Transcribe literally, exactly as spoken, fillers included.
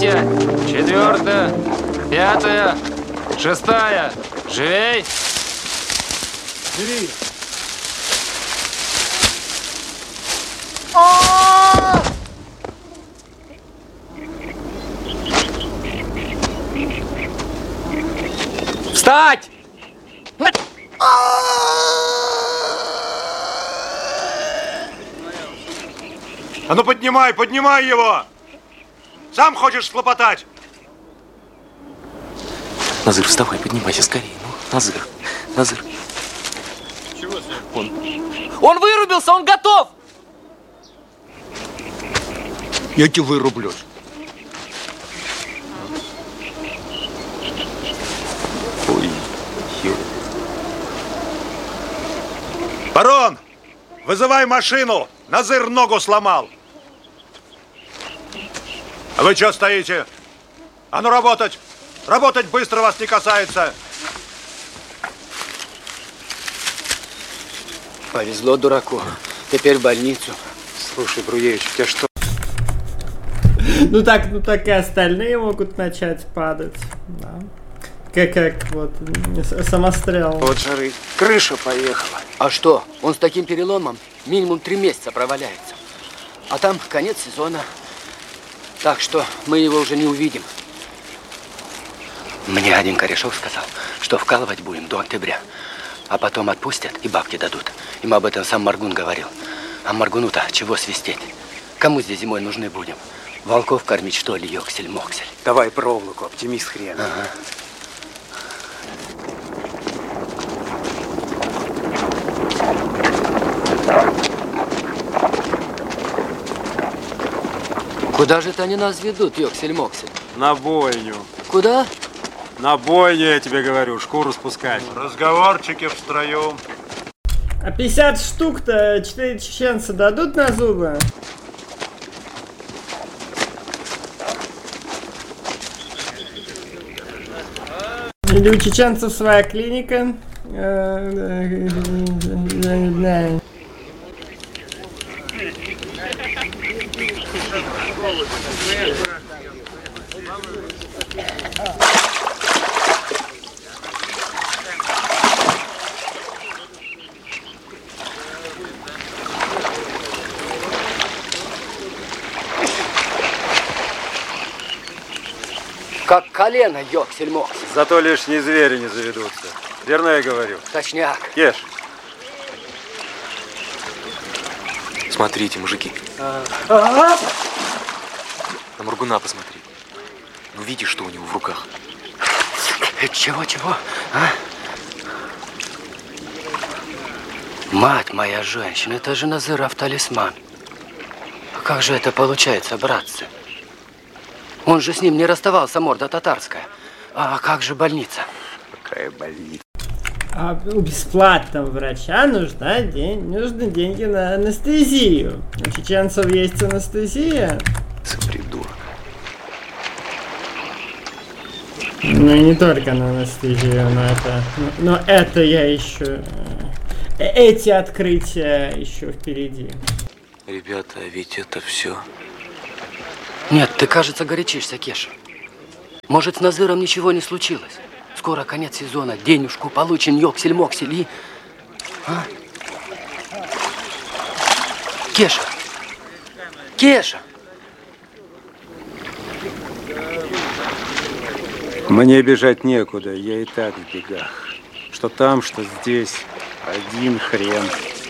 Третья, четвертая, пятая, шестая. Живей! Бери! Встать! А ну поднимай, поднимай его! Сам хочешь схлопотать? Назыр, вставай, поднимайся скорее. Ну, Назыр, Назыр. Чего с ним? Он, он вырубился, он готов! Я тебя вырублю. Ой, ё... Барон, вызывай машину! Назыр ногу сломал. А вы что стоите? А ну работать! Работать быстро, вас не касается. Повезло дураку. Теперь в больницу. Слушай, Бруевич, у тебя что? Ну так, ну так и остальные могут начать падать. Да. Как, как вот самострел. Вот жары. Крыша поехала. А что? Он с таким переломом минимум три месяца проваляется. А там конец сезона. Так что мы его уже не увидим. Мне один корешок сказал, что вкалывать будем до октября. А потом отпустят и бабки дадут. Им об этом сам Маргун говорил. А Маргуну-то чего свистеть? Кому здесь зимой нужны будем? Волков кормить, что ли, ёксель-моксель? Давай проволоку, оптимист хрен. Ага. Куда же это они нас ведут, ёксель-моксель? На бойню. Куда? На бойню, я тебе говорю, шкуру спускать. Разговорчики в строю. А пятьдесят штук-то четыре чеченца дадут на зубы? Или у чеченцев своя клиника? Как колено, ёксель-моксель. Зато лишние звери не заведутся. Верно я говорю? Точняк. Ешь. Смотрите, мужики. А-а-а! На Маргуна посмотри. Ну видишь, что у него в руках? Чего-чего? А? Мать моя женщина, это же Назыров талисман. А как же это получается, братцы? Он же с ним не расставался, морда татарская. А как же больница? Какая больница? А у бесплатного врача нужна день, нужны деньги на анестезию. У чеченцев есть анестезия. Придурок. Ну и не только на анестезию, но это, но это я еще, эти открытия еще впереди. Ребята, ведь это все. Нет, ты, кажется, горячишься, Кеша. Может, с Назыром ничего не случилось? Скоро конец сезона, денежку получим, ёксель-моксель и... А? Кеша! Кеша! Мне бежать некуда, я и так в бегах. Что там, что здесь, один хрен.